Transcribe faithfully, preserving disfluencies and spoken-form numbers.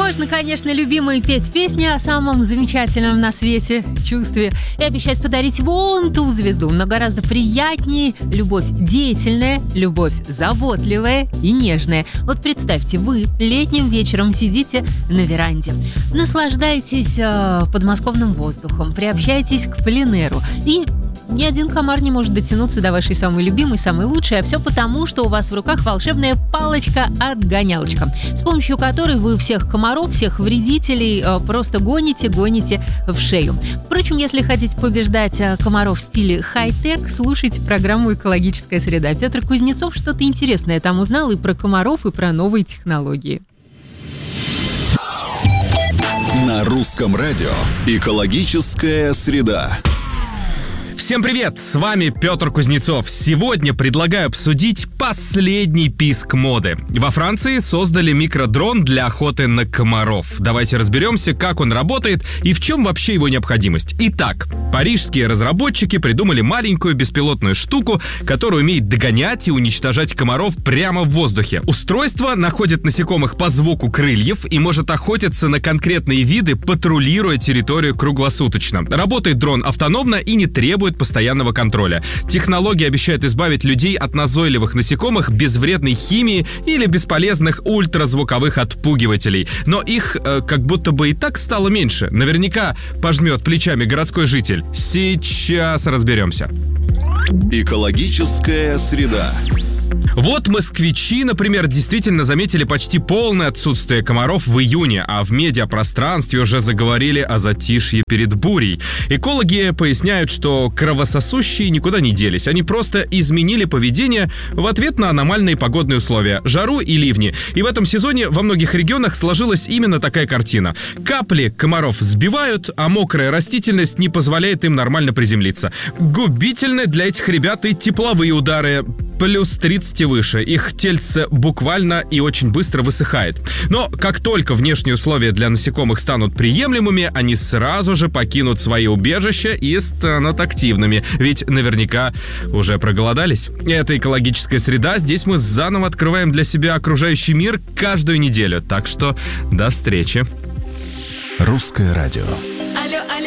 Можно, конечно, любимые петь песни о самом замечательном на свете чувстве и обещать подарить вон ту звезду, но гораздо приятнее любовь деятельная, любовь заботливая и нежная. Вот представьте, вы летним вечером сидите на веранде, наслаждаетесь э, подмосковным воздухом, приобщаетесь к пленэру и ни один комар не может дотянуться до вашей самой любимой, самой лучшей, а все потому, что у вас в руках волшебная палочка-отгонялочка, с помощью которой вы всех комаров, всех вредителей э, просто гоните, гоните в шею. Впрочем, если хотите побеждать э, комаров в стиле хай-тек, слушайте программу «Экологическая среда». Петр Кузнецов что-то интересное там узнал и про комаров, и про новые технологии. На русском радио «Экологическая среда». Всем привет! С вами Петр Кузнецов. Сегодня предлагаю обсудить последний писк моды. Во Франции создали микродрон для охоты на комаров. Давайте разберемся, как он работает и в чем вообще его необходимость. Итак, парижские разработчики придумали маленькую беспилотную штуку, которая умеет догонять и уничтожать комаров прямо в воздухе. Устройство находит насекомых по звуку крыльев и может охотиться на конкретные виды, патрулируя территорию круглосуточно. Работает дрон автономно и не требует постоянного контроля. Технология обещает избавить людей от назойливых насекомых, безвредной химии или бесполезных ультразвуковых отпугивателей. Но их э, как будто бы и так стало меньше. Наверняка пожмет плечами городской житель. Сейчас разберемся. Экологическая среда. Вот москвичи, например, действительно заметили почти полное отсутствие комаров в июне, а в медиапространстве уже заговорили о затишье перед бурей. Экологи поясняют, что кровососущие никуда не делись. Они просто изменили поведение в ответ на аномальные погодные условия – жару и ливни. И в этом сезоне во многих регионах сложилась именно такая картина. Капли комаров сбивают, а мокрая растительность не позволяет им нормально приземлиться. Губительны для этих ребят и тепловые удары. Плюс тридцать и выше. Их тельце буквально и очень быстро высыхает. Но как только внешние условия для насекомых станут приемлемыми, они сразу же покинут свои убежища и станут активными. Ведь наверняка уже проголодались. Это экологическая среда. Здесь мы заново открываем для себя окружающий мир каждую неделю. Так что до встречи. Русское радио. Алло, алло.